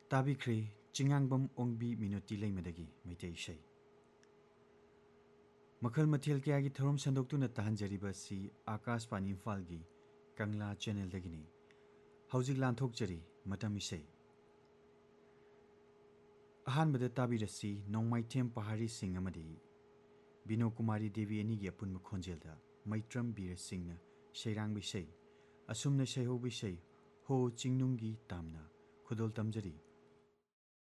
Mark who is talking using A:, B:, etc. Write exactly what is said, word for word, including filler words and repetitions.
A: ताबिख्रे चिंगांगबम ओंगबी मिनोती लेमदगी मैतै इशै मखल मथेल कयागी थरोम संदोक्तुना तहंजरिबसी आकाशवाणी इम्फालगी कंगला चैनलदगिनी हौजिक लांथोकजरी मतम इशै अहानबद ताबिरसी नोंमाइथेम पहाड़ी सिंह अमदी बिनो कुमारी देवी अनिगी अपुन्म खोंजेलदा मैत्रम बीर सिंहना शैरांग बिशै असुमना शैहो बिशै हो चिंगनुंगी तामना खुदोल तमजरी